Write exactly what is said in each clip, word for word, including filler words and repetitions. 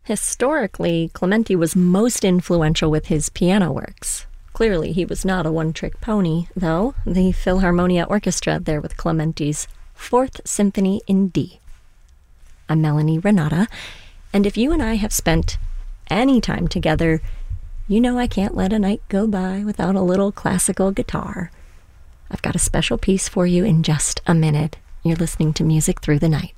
Historically, Clementi was most influential with his piano works. Clearly, he was not a one-trick pony, though. The Philharmonia Orchestra there with Clementi's Fourth Symphony in D. I'm Melanie Renata, and if you and I have spent any time together, you know I can't let a night go by without a little classical guitar. I've got a special piece for you in just a minute. You're listening to Music Through the Night.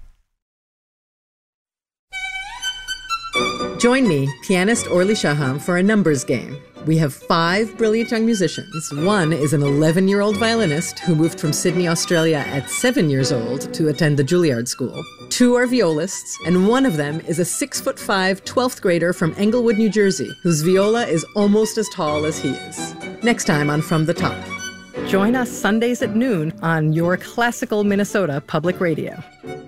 Join me, pianist Orly Shaham, for a numbers game. We have five brilliant young musicians. One is an eleven-year-old violinist who moved from Sydney, Australia at seven years old to attend the Juilliard School. Two are violists, and one of them is a six foot five twelfth grader from Englewood, New Jersey, whose viola is almost as tall as he is. Next time on From the Top. Join us Sundays at noon on your classical Minnesota Public Radio.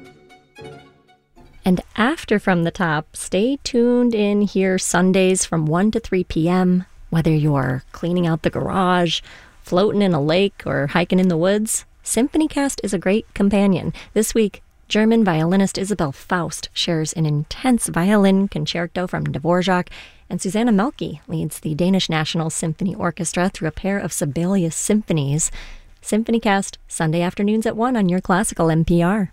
And after From the Top, stay tuned in here Sundays from one to three p.m., whether you're cleaning out the garage, floating in a lake, or hiking in the woods. SymphonyCast is a great companion. This week, German violinist Isabel Faust shares an intense violin concerto from Dvorak, and Susanna Melke leads the Danish National Symphony Orchestra through a pair of Sibelius symphonies. SymphonyCast, Sunday afternoons at one on your classical N P R.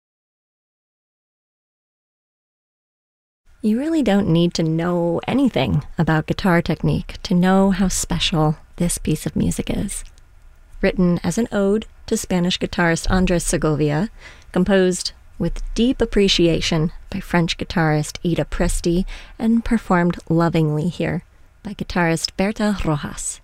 You really don't need to know anything about guitar technique to know how special this piece of music is. Written as an ode to Spanish guitarist Andres Segovia, composed with deep appreciation by French guitarist Ida Presti, and performed lovingly here by guitarist Berta Rojas.